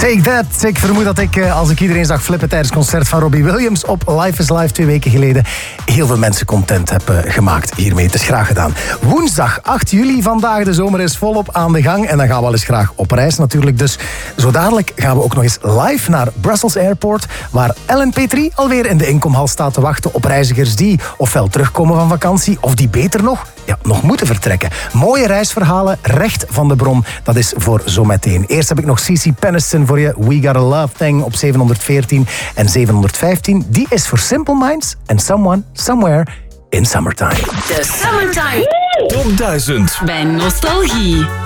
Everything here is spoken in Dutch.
Take that. Ik vermoed dat ik, als ik iedereen zag flippen tijdens het concert van Robbie Williams op Life is Live 2 weken geleden, heel veel mensen content heb gemaakt hiermee. Het is graag gedaan. Woensdag 8 juli vandaag. De zomer is volop aan de gang en dan gaan we wel eens graag op reis natuurlijk. Dus zo dadelijk gaan we ook nog eens live naar Brussels Airport, waar Ellen Petrie alweer in de inkomhal staat te wachten op reizigers die ofwel terugkomen van vakantie of die beter nog nog moeten vertrekken. Mooie reisverhalen, recht van de bron. Dat is voor zometeen. Eerst heb ik nog Cici Peniston voor je. We Got a Love Thing op 714 en 715. Die is voor Simple Minds en Someone, Somewhere in Summertime. De Summertime Top 1000 bij Nostalgie.